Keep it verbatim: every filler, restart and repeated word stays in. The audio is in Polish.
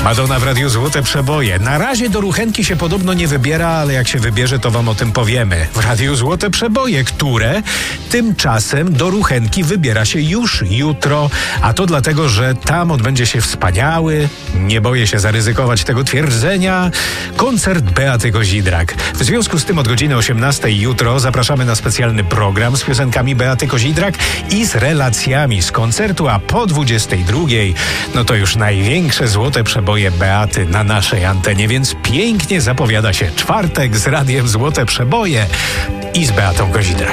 Madonna w Radiu Złote Przeboje. Na razie do Ruchenki się podobno nie wybiera, ale jak się wybierze, to wam o tym powiemy. W Radiu Złote Przeboje, które tymczasem do Ruchenki wybiera się już jutro. A to dlatego, że tam odbędzie się wspaniały, nie boję się zaryzykować tego twierdzenia, koncert Beaty Kozidrak. W związku z tym od godziny osiemnastej jutro zapraszamy na specjalny program z piosenkami Beaty Kozidrak i z relacjami z koncertu, a po dwudziestej drugiej no to już największe złote przeboje Beaty na naszej antenie, więc pięknie zapowiada się czwartek z Radiem Złote Przeboje i z Beatą Kozidrak.